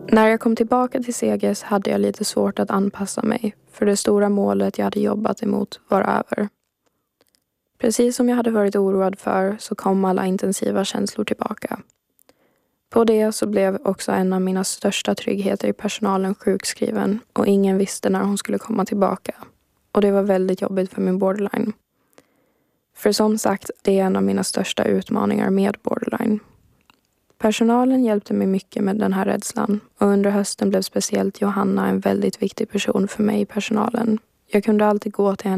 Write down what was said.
När jag kom tillbaka till Seges hade jag lite svårt att anpassa mig, för det stora målet jag hade jobbat emot var över. Precis som jag hade varit oroad för så kom alla intensiva känslor tillbaka. På det så blev också en av mina största tryggheter i personalen sjukskriven och ingen visste när hon skulle komma tillbaka. Och det var väldigt jobbigt för min borderline. För som sagt, det är en av mina största utmaningar med borderline. Personalen hjälpte mig mycket med den här rädslan och under hösten blev speciellt Johanna en väldigt viktig person för mig i personalen. Jag kunde alltid gå till henne